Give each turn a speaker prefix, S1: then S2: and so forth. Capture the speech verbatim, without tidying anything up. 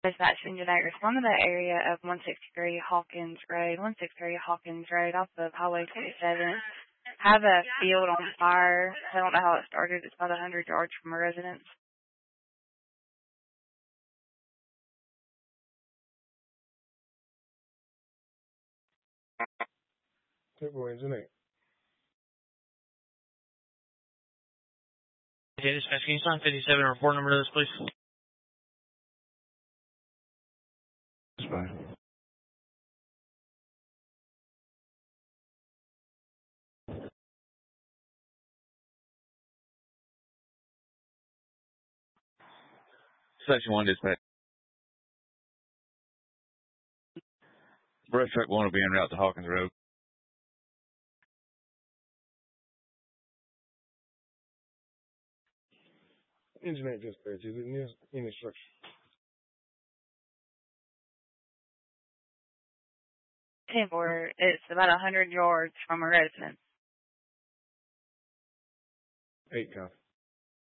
S1: Dispatch engineer, respond to the area of one sixty-three Hawkins Road, one sixty-three Hawkins Road off of Highway twenty-seven. Have a field on fire. I don't know how it started. It's about one hundred yards from a residence.
S2: Temple engineer.
S3: Okay, dispatch, can you sign fifty-seven report number to this, please?
S2: That's fine.
S4: Section one dispatch. Brush truck one will be en route to Hawkins Road.
S2: Engineer dispatch. Is it near any structure?
S1: Timber. It's about one hundred yards from a residence.
S2: Eight copy.